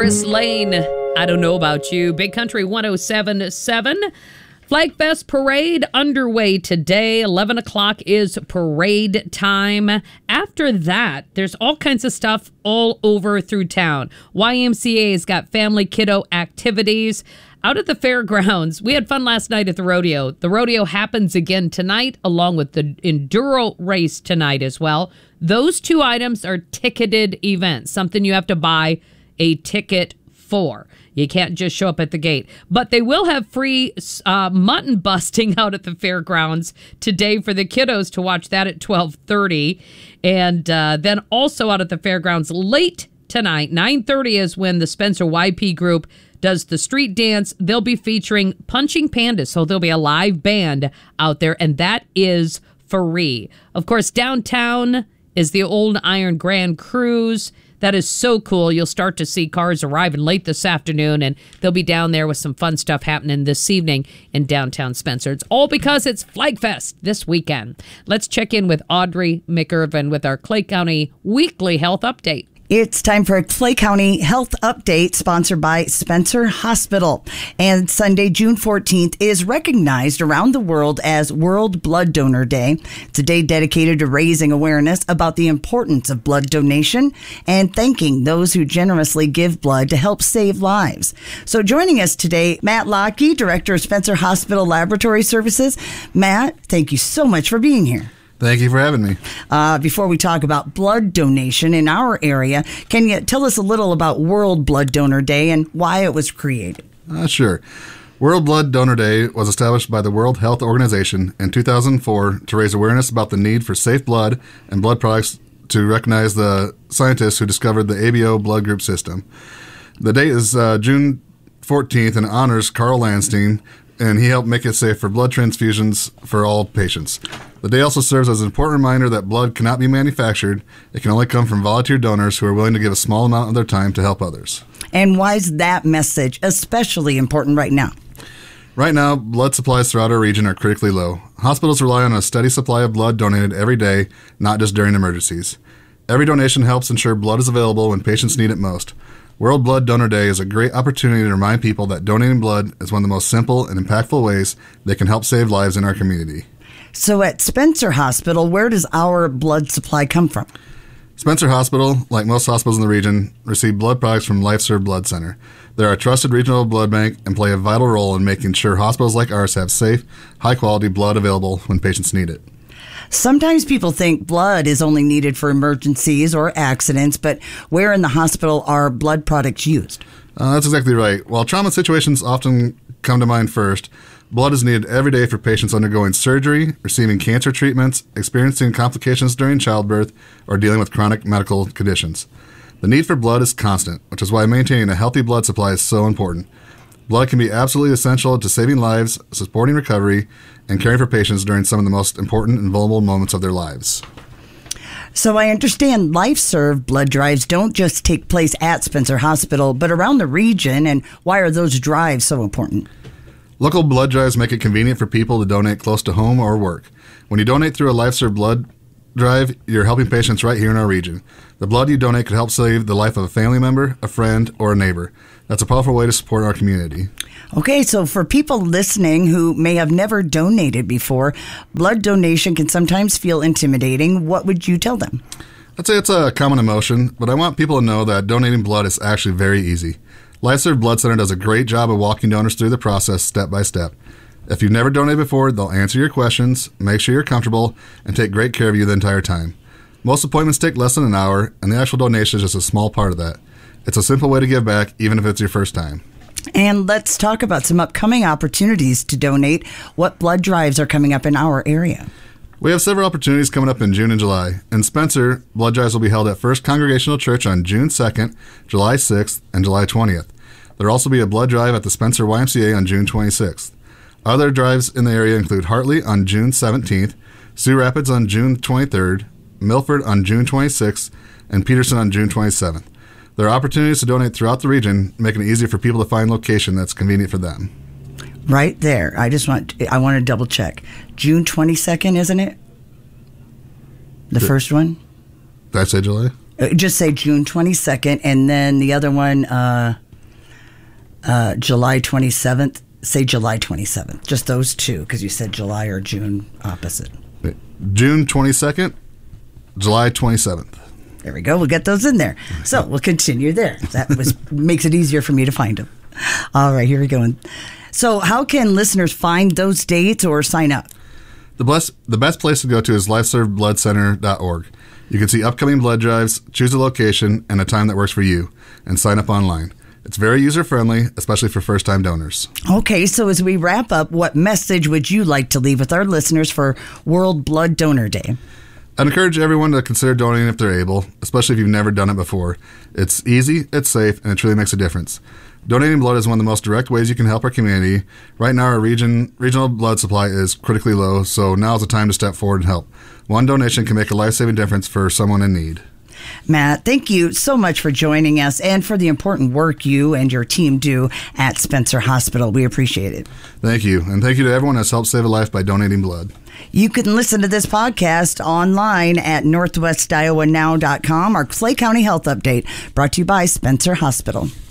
Chris Lane, I don't know about you. Big Country 107.7. Flag Fest Parade underway today. 11 o'clock is parade time. After that, there's all kinds of stuff all over through town. YMCA's got family kiddo activities. Out at the fairgrounds, we had fun last night at the rodeo. The rodeo happens again tonight, along with the enduro race tonight as well. Those two items are ticketed events, something you have to buy a ticket for. You can't just show up at the gate. But they will have free mutton busting out at the fairgrounds today for the kiddos to watch that at 12:30. And then also out at the fairgrounds late tonight, 9:30 is when the Spencer YP group does the street dance. They'll be featuring Punching Pandas, so there'll be a live band out there, and that is free. Of course, downtown is the Old Iron Grand Cruise. That is so cool. You'll start to see cars arriving late this afternoon, and they'll be down there with some fun stuff happening this evening in downtown Spencer. It's all because it's Flag Fest this weekend. Let's check in with Audrey McIrvin with our Clay County Weekly Health Update. It's time for a Clay County Health Update sponsored by Spencer Hospital. And Sunday, June 14th is recognized around the world as World Blood Donor Day. It's a day dedicated to raising awareness about the importance of blood donation and thanking those who generously give blood to help save lives. So joining us today, Matt Lockey, Director of Spencer Hospital Laboratory Services. Matt, thank you so much for being here. Thank you for having me. Before we talk about blood donation in our area, can you tell us a little about World Blood Donor Day and why it was created? Sure. World Blood Donor Day was established by the World Health Organization in 2004 to raise awareness about the need for safe blood and blood products to recognize the scientists who discovered the ABO blood group system. The date is June 14th and honors Carl Landstein, and he helped make it safe for blood transfusions for all patients. The day also serves as an important reminder that blood cannot be manufactured. It can only come from volunteer donors who are willing to give a small amount of their time to help others. And why is that message especially important right now? Right now, blood supplies throughout our region are critically low. Hospitals rely on a steady supply of blood donated every day, not just during emergencies. Every donation helps ensure blood is available when patients need it most. World Blood Donor Day is a great opportunity to remind people that donating blood is one of the most simple and impactful ways they can help save lives in our community. So at Spencer Hospital, where does our blood supply come from? Spencer Hospital, like most hospitals in the region, receive blood products from LifeServe Blood Center. They're a trusted regional blood bank and play a vital role in making sure hospitals like ours have safe, high-quality blood available when patients need it. Sometimes people think blood is only needed for emergencies or accidents, but where in the hospital are blood products used? That's exactly right. While trauma situations often come to mind first, blood is needed every day for patients undergoing surgery, receiving cancer treatments, experiencing complications during childbirth, or dealing with chronic medical conditions. The need for blood is constant, which is why maintaining a healthy blood supply is so important. Blood can be absolutely essential to saving lives, supporting recovery, and caring for patients during some of the most important and vulnerable moments of their lives. So I understand LifeServe blood drives don't just take place at Spencer Hospital, but around the region. And why are those drives so important? Local blood drives make it convenient for people to donate close to home or work. When you donate through a LifeServe blood drive, you're helping patients right here in our region. The blood you donate could help save the life of a family member, a friend, or a neighbor. That's a powerful way to support our community. Okay, so for people listening who may have never donated before, blood donation can sometimes feel intimidating. What would you tell them? I'd say it's a common emotion, but I want people to know that donating blood is actually very easy. LifeServe Blood Center does a great job of walking donors through the process step by step. If you've never donated before, they'll answer your questions, make sure you're comfortable, and take great care of you the entire time. Most appointments take less than an hour, and the actual donation is just a small part of that. It's a simple way to give back, even if it's your first time. And let's talk about some upcoming opportunities to donate. What blood drives are coming up in our area? We have several opportunities coming up in June and July. In Spencer, blood drives will be held at First Congregational Church on June 2nd, July 6th, and July 20th. There will also be a blood drive at the Spencer YMCA on June 26th. Other drives in the area include Hartley on June 17th, Sioux Rapids on June 23rd, Milford on June 26th, and Peterson on June 27th. There are opportunities to donate throughout the region, making it easier for people to find a location that's convenient for them. Right there. I want to double check. June 22nd, isn't it? The first one? Did I say July? Just say June 22nd, and then the other one, July 27th. Say July 27th. Just those two, because you said July or June opposite. June 22nd, July 27th. There we go. We'll get those in there. So we'll continue there. That makes it easier for me to find them. All right, here we go. So how can listeners find those dates or sign up? The best place to go to is lifeservebloodcenter.org. You can see upcoming blood drives, choose a location and a time that works for you, and sign up online. It's very user-friendly, especially for first-time donors. Okay, so as we wrap up, what message would you like to leave with our listeners for World Blood Donor Day? I'd encourage everyone to consider donating if they're able, especially if you've never done it before. It's easy, it's safe, and it truly makes a difference. Donating blood is one of the most direct ways you can help our community. Right now, our regional blood supply is critically low, so now is the time to step forward and help. One donation can make a life-saving difference for someone in need. Matt, thank you so much for joining us and for the important work you and your team do at Spencer Hospital. We appreciate it. Thank you. And thank you to everyone that's helped save a life by donating blood. You can listen to this podcast online at northwestiowa.now.com. Our Clay County Health Update brought to you by Spencer Hospital.